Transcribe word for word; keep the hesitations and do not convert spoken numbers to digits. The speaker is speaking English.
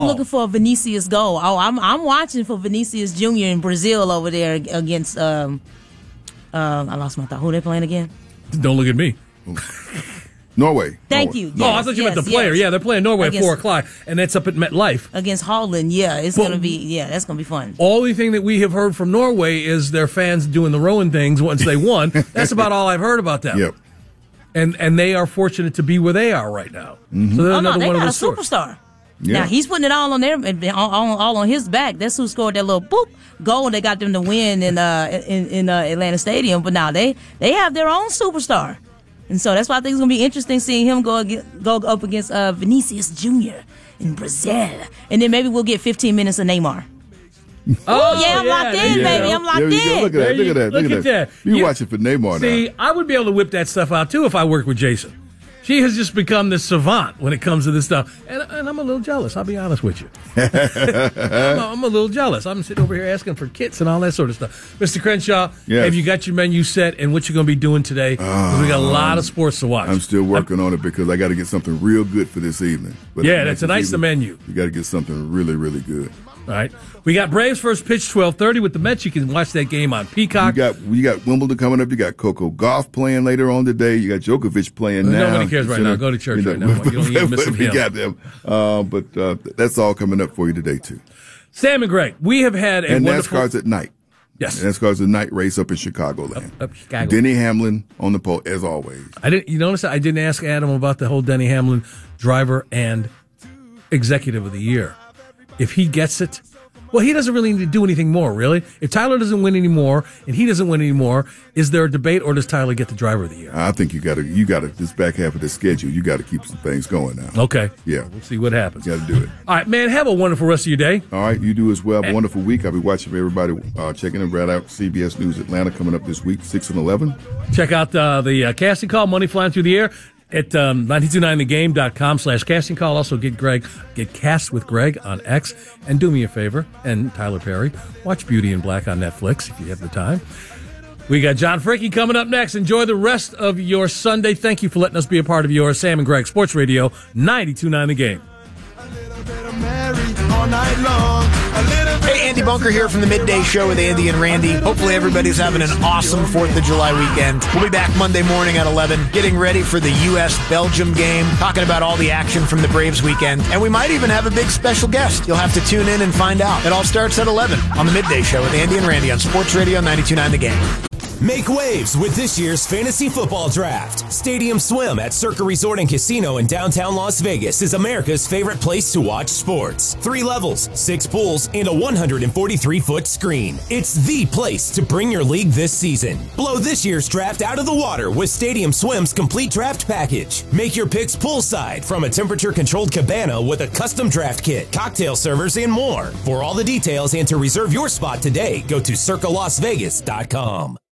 I'm looking for a Vinicius goal. Oh, I'm I'm watching for Vinicius Junior in Brazil over there against. Um, um, I lost my thought. Who they playing again? Don't look at me. Norway. Thank Norway. you. Norway. Oh, Yes, I thought you yes, meant the player. yes. Yeah, they're playing Norway Against, at four o'clock, and that's up at MetLife. Against Holland, yeah, it's Well, gonna be yeah, that's gonna be fun. Only thing that we have heard from Norway is their fans doing the rowing things once they won. That's about all I've heard about them. Yep. And and they are fortunate to be where they are right now. Mm-hmm. So they're Oh another no, they one got of a the stores. superstar. Yeah. Now he's putting it all on their all, all, all on his back. That's who scored that little boop goal that got them to win in uh in, in uh, Atlanta Stadium. But now they they have their own superstar, and so that's why I think it's gonna be interesting seeing him go against, go up against uh, Vinicius Junior in Brazil, and then maybe we'll get fifteen minutes of Neymar. Oh, yeah, I'm locked in, there you baby. go. I'm locked There you go. in. Look at There that. Look you- at that. Look, look at at that. that. You You- watching for Neymar See, now. I would be able to whip that stuff out too if I worked with Jason. She has just become this savant when it comes to this stuff, and, and I'm a little jealous. I'll be honest with you. I'm, a, I'm a little jealous. I'm sitting over here asking for kits and all that sort of stuff. Mister Crenshaw, Yes. have you got your menu set and what you're going to be doing today? 'Cause we got a lot of sports to watch. I'm still working on it because I got to get something real good for this evening. But Yeah, next that's tonight's the evening, menu. You got to get something really, really good. All right. We got Braves first pitch twelve thirty with the Mets. You can watch that game on You Peacock. got you got Wimbledon coming up. You got Coco Golf playing later on today. You got Djokovic playing now. Nobody cares right now. Go to church right now. You don't even miss We him. got them. Uh, but uh, that's all coming up for you today too. Sam and Greg, we have had a And wonderful. NASCAR's at night. Yes. NASCAR's a night race up in Chicagoland. Up- up Chicago. Denny Hamlin on the pole as always. I didn't. You notice I didn't ask Adam about the whole Denny Hamlin driver and executive of the year. If he gets it, well, he doesn't really need to do anything more, really. If Tyler doesn't win anymore and he doesn't win anymore, is there a debate or does Tyler get the driver of the year? I think you got to you got to this back half of the schedule. You got to keep some things going now. Okay. Yeah. We'll see what happens. You got to do it. All right, man. Have a wonderful rest of your day. All right, you do as well. Have a wonderful week. I'll be watching for everybody uh, checking it right out. C B S News Atlanta coming up this week, six and eleven. Check out uh, the uh, casting call, Money Flying Through the Air, at um, nine two nine the game dot com slash casting call. Also, get Greg, get Cast with Greg on X. And do me a favor, and Tyler Perry, watch Beauty in Black on Netflix if you have the time. We got John Fricke coming up next. Enjoy the rest of your Sunday. Thank you for letting us be a part of your Sam and Greg Sports Radio, ninety-two point nine The Game. Hey, Andy Bunker here from the Midday Show with Andy and Randy. Hopefully everybody's having an awesome fourth of July weekend. We'll be back Monday morning at eleven, getting ready for the U S Belgium game, talking about all the action from the Braves weekend, and we might even have a big special guest. You'll have to tune in and find out. It all starts at eleven on the Midday Show with Andy and Randy on Sports Radio ninety-two point nine The Game. Make waves with this year's fantasy football draft. Stadium Swim at Circa Resort and Casino in downtown Las Vegas is America's favorite place to watch sports. Three levels, six pools, and a one hundred forty-three foot screen. It's the place to bring your league this season. Blow this year's draft out of the water with Stadium Swim's complete draft package. Make your picks poolside from a temperature-controlled cabana with a custom draft kit, cocktail servers, and more. For all the details and to reserve your spot today, go to circa las vegas dot com.